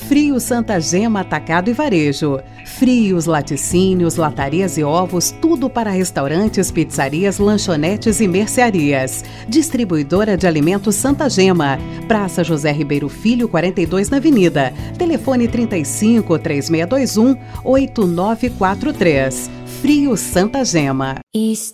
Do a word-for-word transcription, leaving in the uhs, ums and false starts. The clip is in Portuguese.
Frios Santa Gema Atacado e Varejo. Frios, laticínios, latarias e ovos, tudo para restaurantes, pizzarias, lanchonetes e mercearias. Distribuidora de alimentos Santa Gema. Praça José Ribeiro Filho, quarenta e dois na Avenida. Telefone trinta e cinco, três seis dois um, oito nove quatro três. Frios Santa Gema.